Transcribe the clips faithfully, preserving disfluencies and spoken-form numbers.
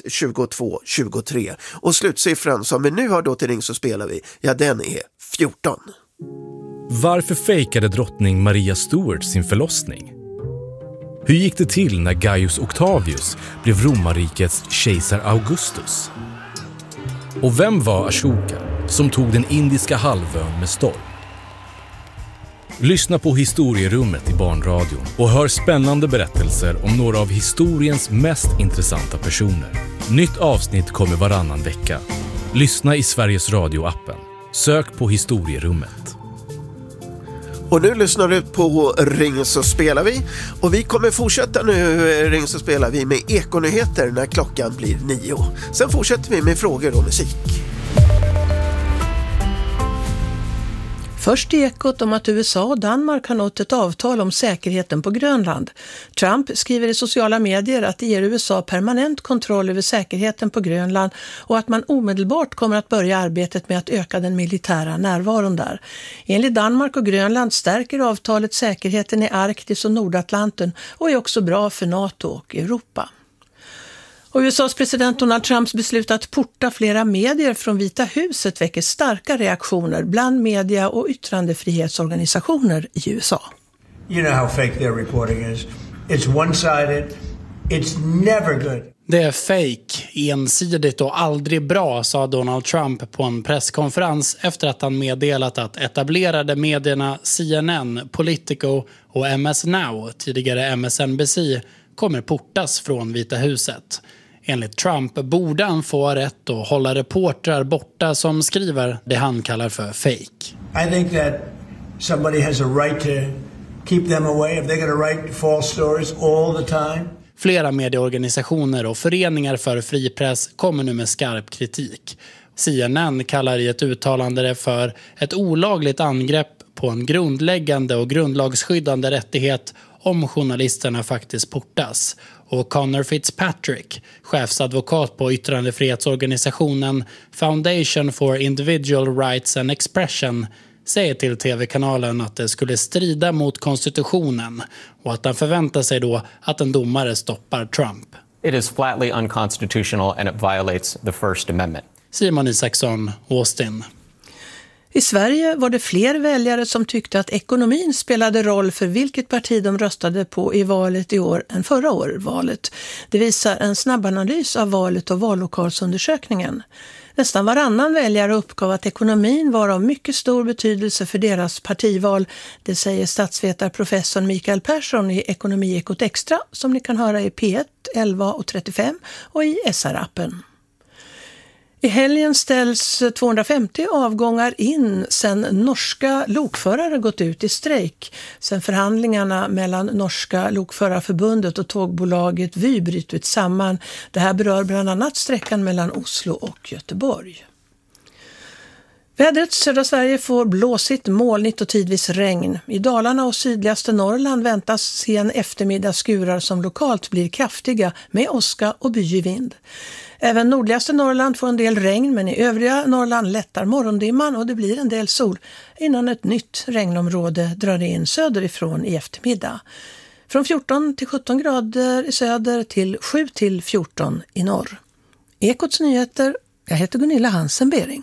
tjugotvå tjugotre. Och slutsiffran som vi nu har då till Ring så spelar vi, ja den är fjorton. Varför fejkade drottning Maria Stuart sin förlossning? Hur gick det till när Gaius Octavius blev romarrikets kejsar Augustus? Och vem var Ashoka som tog den indiska halvön med storm? Lyssna på Historierummet i Barnradion och hör spännande berättelser om några av historiens mest intressanta personer. Nytt avsnitt kommer varannan vecka. Lyssna i Sveriges Radio-appen. Sök på Historierummet. Och nu lyssnar du på Ring så spelar vi. Och vi kommer fortsätta nu Ring så spelar vi med ekonyheter när klockan blir nio. Sen fortsätter vi med frågor och musik. Först i Ekot om att U S A och Danmark har nått ett avtal om säkerheten på Grönland. Trump skriver i sociala medier att det ger U S A permanent kontroll över säkerheten på Grönland och att man omedelbart kommer att börja arbetet med att öka den militära närvaron där. Enligt Danmark och Grönland stärker avtalet säkerheten i Arktis och Nordatlanten och är också bra för NATO och Europa. Och U S A:s president Donald Trumps beslut att porta flera medier från Vita huset väcker starka reaktioner bland media- och yttrandefrihetsorganisationer i U S A. You know how fake their reporting is. It's one-sided. It's never good. Det är fake, ensidigt och aldrig bra, sa Donald Trump på en presskonferens efter att han meddelat att etablerade medierna C N N, Politico och M S Now, tidigare M S N B C, kommer portas från Vita huset. Enligt Trump borde han få rätt att hålla reportrar borta som skriver det han kallar för fake. I think that somebody has a right to keep them away if they got a right to false stories all the time. Flera medieorganisationer och föreningar för fri press kommer nu med skarp kritik. C N N kallar i ett uttalande det för ett olagligt angrepp på en grundläggande och grundlagsskyddande rättighet om journalisterna faktiskt portas. Och Connor Fitzpatrick, chefsadvokat på yttrandefrihetsorganisationen Foundation for Individual Rights and Expression, säger till tv-kanalen att det skulle strida mot konstitutionen och att han förväntar sig då att en domare stoppar Trump. It is flatly unconstitutional and it violates the First Amendment. Simon Isaksson, Austin. I Sverige var det fler väljare som tyckte att ekonomin spelade roll för vilket parti de röstade på i valet i år än förra årets valet. Det visar en snabbanalys av valet och vallokalsundersökningen. Nästan varannan väljare uppgav att ekonomin var av mycket stor betydelse för deras partival. Det säger statsvetarprofessorn Mikael Persson i Ekonomiekot Extra som ni kan höra i P ett, elva och trettiofem och i S R-appen. I helgen ställs tvåhundrafemtio avgångar in sedan norska lokförare gått ut i strejk. Sen förhandlingarna mellan norska lokförarförbundet och tågbolaget Vy brutit samman. Det här berör bland annat sträckan mellan Oslo och Göteborg. Vädret: södra Sverige får blåsigt, molnigt och tidvis regn. I Dalarna och sydligaste Norrland väntas sen eftermiddag skurar som lokalt blir kraftiga med åska och byig vind. Även nordligaste Norrland får en del regn, men i övriga Norrland lättar morgondimman och det blir en del sol innan ett nytt regnområde drar in söderifrån i eftermiddag. Från fjorton till sjutton grader i söder till sju till fjorton i norr. Ekots nyheter, jag heter Gunilla Hansen-Bering.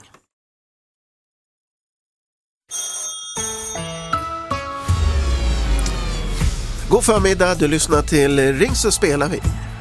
God förmiddag, du lyssnar till Ring så spelar vi.